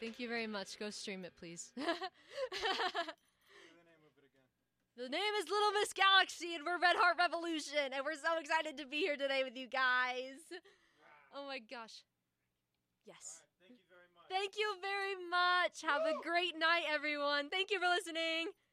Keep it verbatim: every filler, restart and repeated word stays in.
Thank you very much. Go stream it, please. Say the name of it again. The name is Little Miss Galaxy, and we're Red Heart Revolution, and we're so excited to be here today with you guys. Oh my gosh. Yes. All right, thank you very much. Thank you very much. Have a great night, everyone. Thank you for listening.